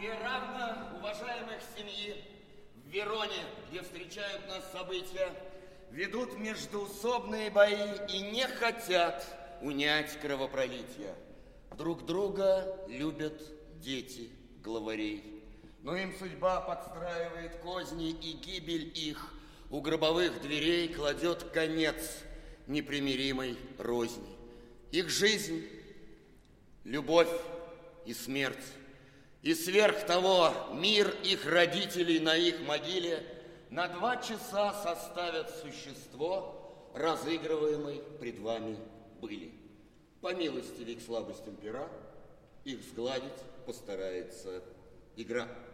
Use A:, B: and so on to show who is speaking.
A: Две равно уважаемых семьи в Вероне, где встречают нас события, ведут междоусобные бои и не хотят унять кровопролитие. Друг друга любят дети главарей, но им судьба подстраивает козни, и гибель их у гробовых дверей кладет конец непримиримой розни. Их жизнь, любовь и смерть. И сверх того, мир их родителей на их могиле на 2 часа составят существо, разыгрываемой пред вами были. По милости к слабостям пера, их сгладить постарается игра.